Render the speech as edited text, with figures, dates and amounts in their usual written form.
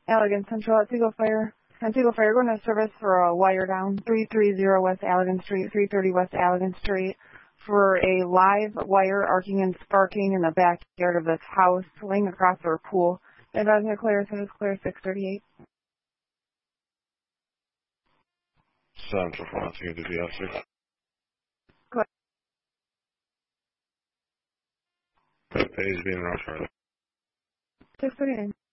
Allegan Central, Otsego Fire. Otsego Fire, going to service for a wire down, 330 West Allegan Street, 330 West Allegan Street, for a live wire arcing and sparking in the backyard of this house, laying across our pool. Advising Claire, says Claire 638. Central Front, you to the officer. Page being rushed. 639.